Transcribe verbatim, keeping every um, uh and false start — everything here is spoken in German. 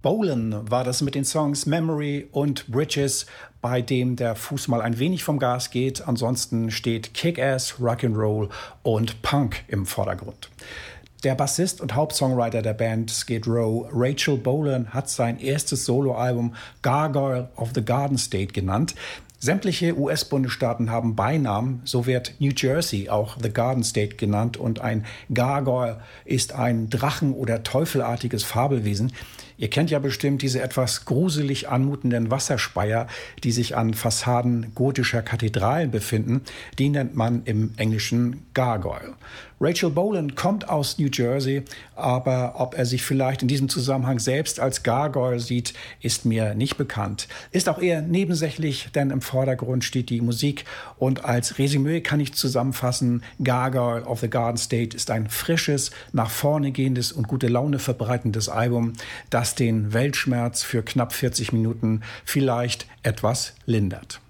Bolan war das mit den Songs Memory und Bridges, bei dem der Fuß mal ein wenig vom Gas geht. Ansonsten steht Kick-Ass, Rock'n'Roll und Punk im Vordergrund. Der Bassist und Hauptsongwriter der Band Skid Row, Rachel Bolan, hat sein erstes Soloalbum Gargoyle of the Garden State genannt. Sämtliche U S-Bundesstaaten haben Beinamen, so wird New Jersey auch The Garden State genannt, und ein Gargoyle ist ein Drachen- oder teufelartiges Fabelwesen. Ihr kennt ja bestimmt diese etwas gruselig anmutenden Wasserspeier, die sich an Fassaden gotischer Kathedralen befinden. Die nennt man im Englischen Gargoyle. Rachel Bolan kommt aus New Jersey, aber ob er sich vielleicht in diesem Zusammenhang selbst als Gargoyle sieht, ist mir nicht bekannt. Ist auch eher nebensächlich, denn im Vordergrund steht die Musik, und als Resümee kann ich zusammenfassen: Gargoyle of the Garden State ist ein frisches, nach vorne gehendes und gute Laune verbreitendes Album, das den Weltschmerz für knapp vierzig Minuten vielleicht etwas lindert.